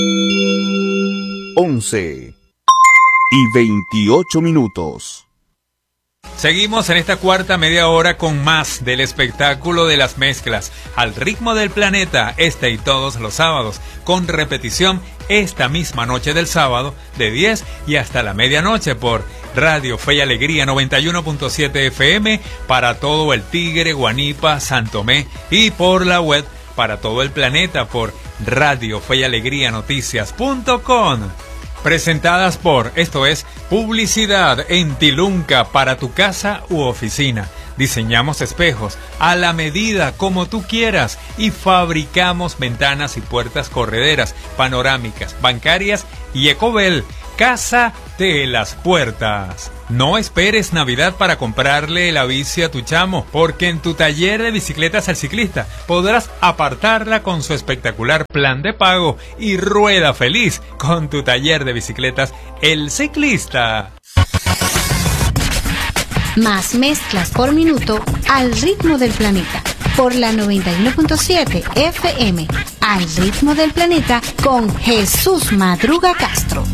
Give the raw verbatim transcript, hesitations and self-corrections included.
once y veintiocho minutos. Seguimos en esta cuarta media hora con más del espectáculo de las mezclas al ritmo del planeta, este y todos los sábados, con repetición esta misma noche del sábado de diez y hasta la medianoche por Radio Fe y Alegría noventa y uno punto siete F M para todo el Tigre, Guanipa, Santomé y por la web para todo el planeta por Radio Fe y Alegría Noticias punto com. Presentadas por, esto es, Publicidad en Tilunca para tu casa u oficina. Diseñamos espejos a la medida como tú quieras y fabricamos ventanas y puertas correderas, panorámicas, bancarias y Ecobel. Casa de las Puertas. No esperes Navidad para comprarle la bici a tu chamo, porque en tu taller de bicicletas al ciclista podrás apartarla con su espectacular plan de pago y rueda feliz con tu taller de bicicletas El Ciclista. Más mezclas por minuto al ritmo del planeta por la noventa y uno punto siete F M. Al ritmo del planeta con Jesús Madruga Castro.